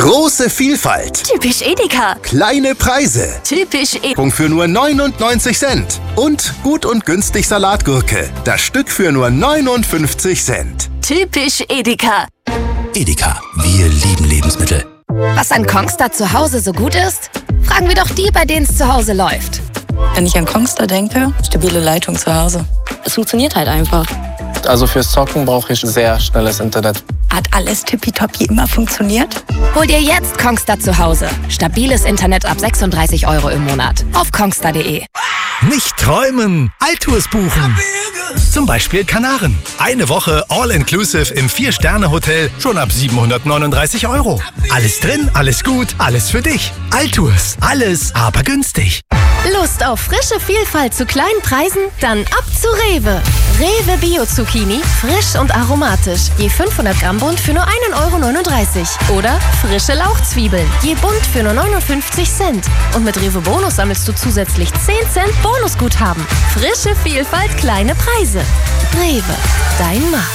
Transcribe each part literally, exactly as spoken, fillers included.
Große Vielfalt. Typisch Edeka. Kleine Preise. Typisch Edeka. Für nur neunundneunzig Cent. Und gut und günstig Salatgurke. Das Stück für nur neunundfünfzig Cent. Typisch Edeka. Edeka, wir lieben Lebensmittel. Was an Kongstar zu Hause so gut ist? Fragen wir doch die, bei denen es zu Hause läuft. Wenn ich an Kongstar denke, stabile Leitung zu Hause. Es funktioniert halt einfach. Also fürs Zocken brauche ich sehr schnelles Internet. Hat alles tippitoppi immer funktioniert? Hol dir jetzt Kongstar zu Hause. Stabiles Internet ab sechsunddreißig Euro im Monat. Auf kongstar punkt de. Nicht träumen, Altours buchen. Zum Beispiel Kanaren. Eine Woche All-Inclusive im vier-Sterne-Hotel schon ab siebenhundertneununddreißig Euro. Alles drin, alles gut, alles für dich. Altours, alles aber günstig. Lust auf frische Vielfalt zu kleinen Preisen? Dann ab zu Rewe. Rewe Bio-Zucchini, frisch und aromatisch. Je fünfhundert Gramm bunt für nur ein Euro neununddreißig. Oder frische Lauchzwiebeln, je bunt für nur neunundfünfzig Cent. Und mit Rewe Bonus sammelst du zusätzlich zehn Cent Bonusguthaben. Frische Vielfalt, kleine Preise. Rewe, dein Markt.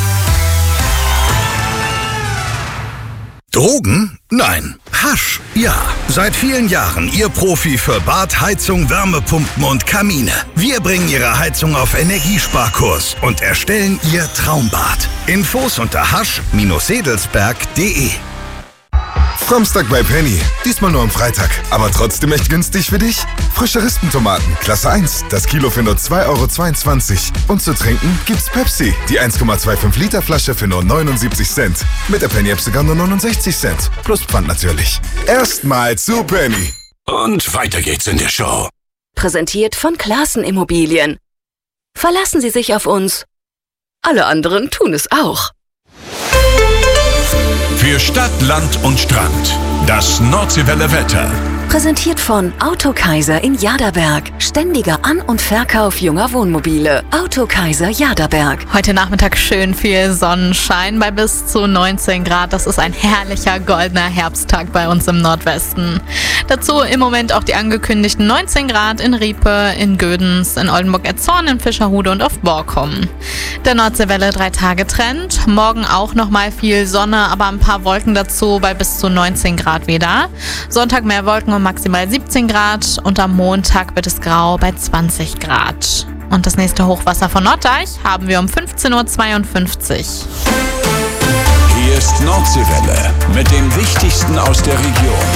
Drogen? Nein. Hasch? Ja. Seit vielen Jahren Ihr Profi für Bad, Heizung, Wärmepumpen und Kamine. Wir bringen Ihre Heizung auf Energiesparkurs und erstellen Ihr Traumbad. Infos unter hasch Bindestrich sedelsberg punkt de. Samstag bei Penny. Diesmal nur am Freitag. Aber trotzdem echt günstig für dich? Frische Rispentomaten, Klasse eins. Das Kilo für nur zwei Euro zweiundzwanzig. Und zu trinken gibt's Pepsi. Die eins Komma fünfundzwanzig Liter Flasche für nur neunundsiebzig Cent. Mit der Penny-App sogar nur neunundsechzig Cent. Plus Pfand natürlich. Erstmal zu Penny. Und weiter geht's in der Show. Präsentiert von Classen Immobilien. Verlassen Sie sich auf uns. Alle anderen tun es auch. Für Stadt, Land und Strand. Das Nordseewelle Wetter. Präsentiert von Autokaiser in Jaderberg. Ständiger An- und Verkauf junger Wohnmobile. Autokaiser Jaderberg. Heute Nachmittag schön viel Sonnenschein bei bis zu neunzehn Grad. Das ist ein herrlicher goldener Herbsttag bei uns im Nordwesten. Dazu im Moment auch die angekündigten neunzehn Grad in Riepe, in Gödens, in Oldenburg-Etzhorn, in Fischerhude und auf Borkum. Der Nordseewelle drei Tage Trend. Morgen auch nochmal viel Sonne, aber ein paar Wolken dazu bei bis zu neunzehn Grad wieder. Sonntag mehr Wolken und maximal siebzehn Grad und am Montag wird es grau bei zwanzig Grad. Und das nächste Hochwasser von Norddeich haben wir um fünfzehn Uhr zweiundfünfzig. Hier ist Nordseewelle mit dem Wichtigsten aus der Region.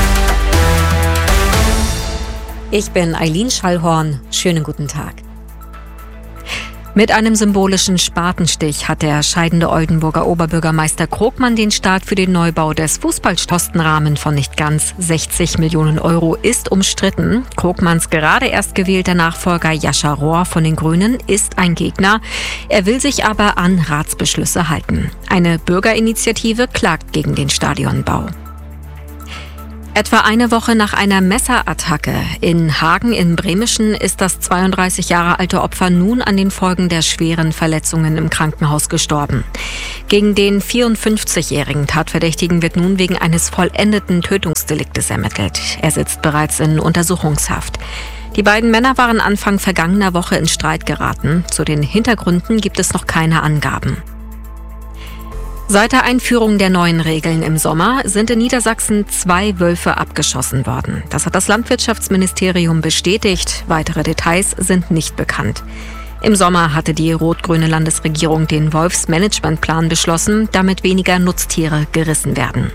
Ich bin Eileen Schallhorn. Schönen guten Tag. Mit einem symbolischen Spatenstich hat der scheidende Oldenburger Oberbürgermeister Krogmann den Start für den Neubau des Fußballkostenrahmen von nicht ganz sechzig Millionen Euro ist umstritten. Krogmanns gerade erst gewählter Nachfolger Jascha Rohr von den Grünen ist ein Gegner. Er will sich aber an Ratsbeschlüsse halten. Eine Bürgerinitiative klagt gegen den Stadionbau. Etwa eine Woche nach einer Messerattacke in Hagen in Bremischen ist das zweiunddreißig Jahre alte Opfer nun an den Folgen der schweren Verletzungen im Krankenhaus gestorben. Gegen den vierundfünfzigjährigen Tatverdächtigen wird nun wegen eines vollendeten Tötungsdeliktes ermittelt. Er sitzt bereits in Untersuchungshaft. Die beiden Männer waren Anfang vergangener Woche in Streit geraten. Zu den Hintergründen gibt es noch keine Angaben. Seit der Einführung der neuen Regeln im Sommer sind in Niedersachsen zwei Wölfe abgeschossen worden. Das hat das Landwirtschaftsministerium bestätigt. Weitere Details sind nicht bekannt. Im Sommer hatte die rot-grüne Landesregierung den Wolfsmanagementplan beschlossen, damit weniger Nutztiere gerissen werden.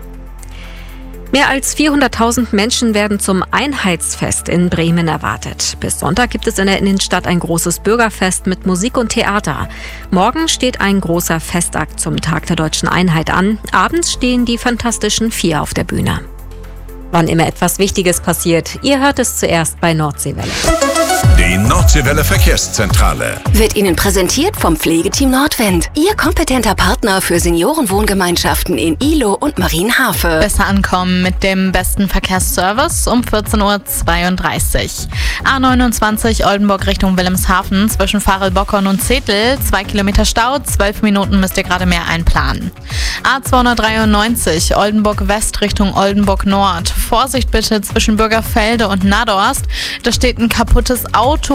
Mehr als vierhunderttausend Menschen werden zum Einheitsfest in Bremen erwartet. Bis Sonntag gibt es in der Innenstadt ein großes Bürgerfest mit Musik und Theater. Morgen steht ein großer Festakt zum Tag der Deutschen Einheit an. Abends stehen die Fantastischen Vier auf der Bühne. Wann immer etwas Wichtiges passiert, ihr hört es zuerst bei Nordseewelle. Die Nordseewelle Verkehrszentrale Wird Ihnen präsentiert vom Pflegeteam Nordwind. Ihr kompetenter Partner für Seniorenwohngemeinschaften in Ihlow und Marienhafe. Besser ankommen mit dem besten Verkehrsservice um vierzehn Uhr zweiunddreißig. A neunundzwanzig Oldenburg Richtung Wilhelmshaven zwischen Farel-Bockhorn und Zetel. Zwei Kilometer Stau, zwölf Minuten müsst ihr gerade mehr einplanen. A zweihundertdreiundneunzig Oldenburg West Richtung Oldenburg Nord. Vorsicht bitte zwischen Bürgerfelde und Nadorst. Da steht ein kaputtes Auto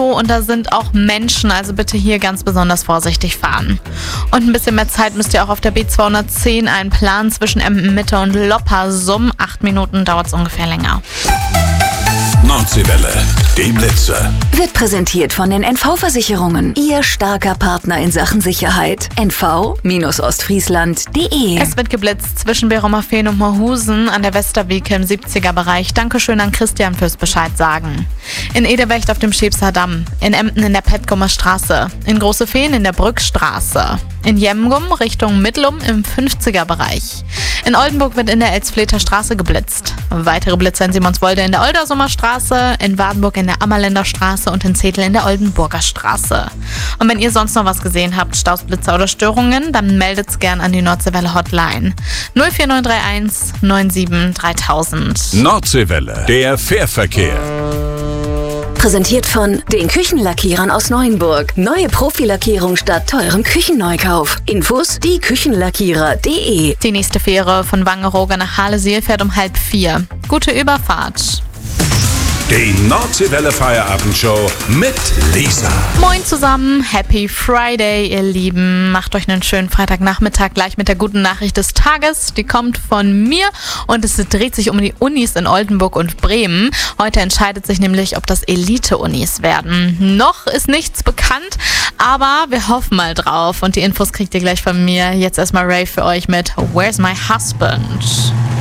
Auto und da sind auch Menschen, also bitte hier ganz besonders vorsichtig fahren. Und ein bisschen mehr Zeit müsst ihr auch auf der B zweihundertzehn einplanen zwischen Emden-Mitte und Loppersum. Acht Minuten dauert es ungefähr länger. Nordseewelle, die Blitze. Wird präsentiert von den N V-Versicherungen. Ihr starker Partner in Sachen Sicherheit. N V Ostfriesland punkt de. Es wird geblitzt zwischen Berommerfehn und Moorhusen an der Westerwieke im siebziger-Bereich. Dankeschön an Christian fürs Bescheid sagen. In Edewecht auf dem Schäbser Damm. In Emden in der Petgumer Straße. In Große Fehn in der Brückstraße. In Jemgum Richtung Mittlum im fünfziger-Bereich. In Oldenburg wird in der Elsfleter Straße geblitzt. Weitere Blitze in Simonswolde in der Oldersumer Straße, in Wardenburg in der Ammerländer Straße und in Zetel in der Oldenburger Straße. Und wenn ihr sonst noch was gesehen habt, Staus, Blitzer oder Störungen, dann meldet's gern an die Nordseewelle Hotline. null vier neun drei eins neun sieben dreitausend. Nordseewelle, der Fährverkehr. Präsentiert von den Küchenlackierern aus Neuenburg. Neue Profilackierung statt teurem Küchenneukauf. Infos die Küchenlackierer punkt de. Die nächste Fähre von Wangerooge nach Halesiel fährt um halb vier. Gute Überfahrt. Die Nordseewelle Feierabendshow mit Lisa. Moin zusammen, Happy Friday, ihr Lieben. Macht euch einen schönen Freitagnachmittag gleich mit der guten Nachricht des Tages. Die kommt von mir und es dreht sich um die Unis in Oldenburg und Bremen. Heute entscheidet sich nämlich, ob das Elite-Unis werden. Noch ist nichts bekannt, aber wir hoffen mal drauf. Und die Infos kriegt ihr gleich von mir. Jetzt erstmal Ray für euch mit Where's My Husband?